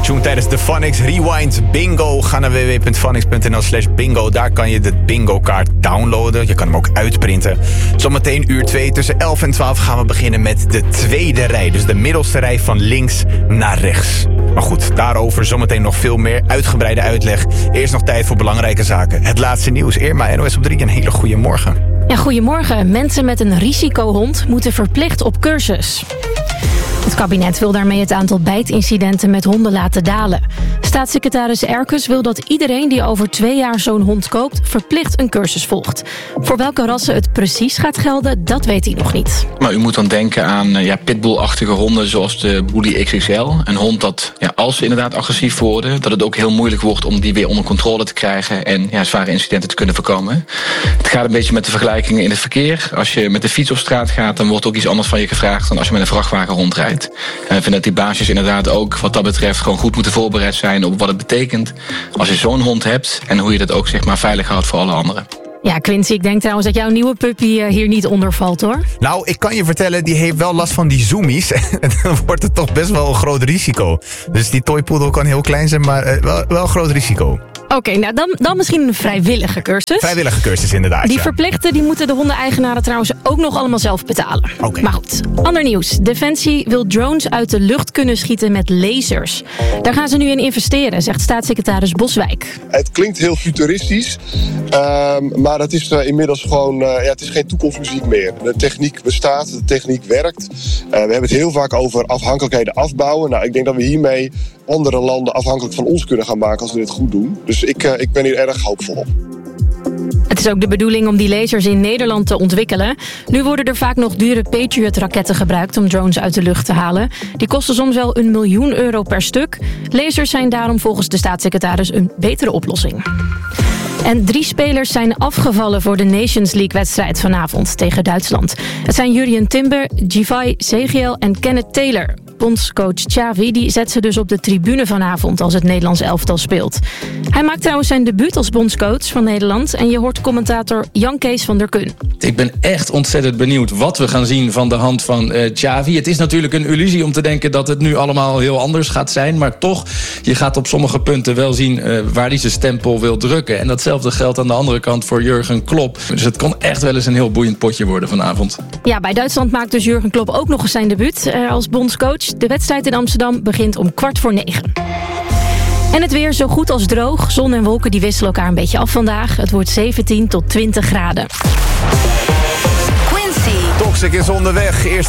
tune tijdens de Phonics Rewind Bingo. Ga naar www.phonics.nl/bingo. Daar kan je de bingo-kaart downloaden. Je kan hem ook uitprinten. Zometeen uur 2 tussen 11 en 12 gaan we beginnen met de tweede rij. Dus de middelste rij van links naar rechts. Maar goed, daarover zometeen nog veel meer uitgebreide uitleg. Eerst nog tijd voor belangrijke zaken. Het laatste nieuws. Irma, NOS op 3, een hele goede morgen. Ja, goedemorgen. Mensen met een risicohond moeten verplicht op cursus. Het kabinet wil daarmee het aantal bijtincidenten met honden laten dalen. Staatssecretaris Erkes wil dat iedereen die over 2 jaar zo'n hond koopt verplicht een cursus volgt. Voor welke rassen het precies gaat gelden, dat weet hij nog niet. Maar u moet dan denken aan pitbull-achtige honden zoals de Bully XXL. Een hond dat, als ze inderdaad agressief worden, dat het ook heel moeilijk wordt om die weer onder controle te krijgen en zware incidenten te kunnen voorkomen. Het gaat een beetje met de vergelijkingen in het verkeer. Als je met de fiets op straat gaat, dan wordt ook iets anders van je gevraagd dan als je met een vrachtwagen rondrijdt. En ik vind dat die baasjes inderdaad ook wat dat betreft gewoon goed moeten voorbereid zijn op wat het betekent als je zo'n hond hebt en hoe je dat ook veilig houdt voor alle anderen. Ja, Quincy, ik denk trouwens dat jouw nieuwe puppy hier niet onder valt, hoor. Nou, ik kan je vertellen, die heeft wel last van die zoomies. En dan wordt het toch best wel een groot risico. Dus die toypoedel kan heel klein zijn, maar wel een groot risico. Oké, nou dan misschien een vrijwillige cursus. Vrijwillige cursus, inderdaad. Die verplichten die moeten de hondeneigenaren trouwens ook nog allemaal zelf betalen. Okay. Maar goed, ander nieuws. Defensie wil drones uit de lucht kunnen schieten met lasers. Daar gaan ze nu in investeren, zegt staatssecretaris Boswijk. Het klinkt heel futuristisch, maar het is inmiddels gewoon, het is geen toekomstmuziek meer. De techniek bestaat, de techniek werkt. We hebben het heel vaak over afhankelijkheden afbouwen. Nou, ik denk dat we hiermee andere landen afhankelijk van ons kunnen gaan maken als we dit goed doen. Dus ik ben hier erg hoopvol op. Het is ook de bedoeling om die lasers in Nederland te ontwikkelen. Nu worden er vaak nog dure Patriot-raketten gebruikt om drones uit de lucht te halen. Die kosten soms wel €1 miljoen per stuk. Lasers zijn daarom volgens de staatssecretaris een betere oplossing. En 3 spelers zijn afgevallen voor de Nations League-wedstrijd vanavond tegen Duitsland. Het zijn Jurrien Timber, Givay Segiel en Kenneth Taylor. Bondscoach Xavi die zet ze dus op de tribune vanavond als het Nederlands elftal speelt. Hij maakt trouwens zijn debuut als bondscoach van Nederland. En je hoort commentator Jan Kees van der Kun. Ik ben echt ontzettend benieuwd wat we gaan zien van de hand van Xavi. Het is natuurlijk een illusie om te denken dat het nu allemaal heel anders gaat zijn. Maar toch, je gaat op sommige punten wel zien waar hij zijn stempel wil drukken. En datzelfde geldt aan de andere kant voor Jurgen Klopp. Dus het kon echt wel eens een heel boeiend potje worden vanavond. Ja, bij Duitsland maakt dus Jurgen Klopp ook nog eens zijn debuut als bondscoach. De wedstrijd in Amsterdam begint om 8:45. En het weer zo goed als droog. Zon en wolken die wisselen elkaar een beetje af vandaag. Het wordt 17 tot 20 graden. Toxic is onderweg. Eerst